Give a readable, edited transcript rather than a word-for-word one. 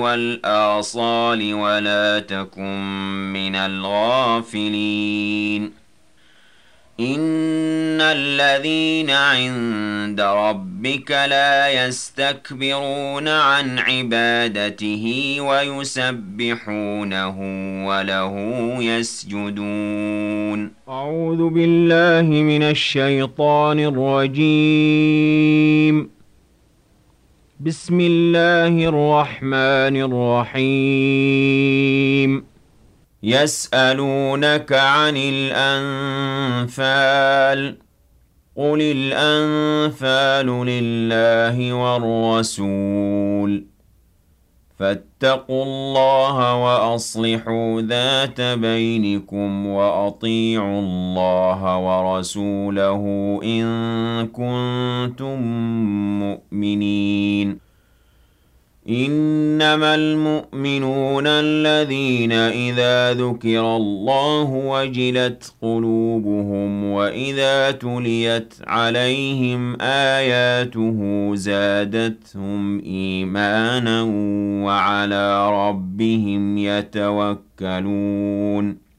والآصال ولا تكن من الغافلين إن الذين عند ربك لا يستكبرون عن عبادته ويسبحونه وله يسجدون أعوذ بالله من الشيطان الرجيم بسم الله الرحمن الرحيم يسألونك عن الأنفال قل الأنفال لله والرسول فاتقوا الله وأصلحوا ذات بينكم وأطيعوا الله ورسوله إن كنتم مؤمنين إنما المؤمنون الذين إذا ذكر الله وجلت قلوبهم وإذا تليت عليهم آياته زادتهم إيمانا وعلى ربهم يتوكلون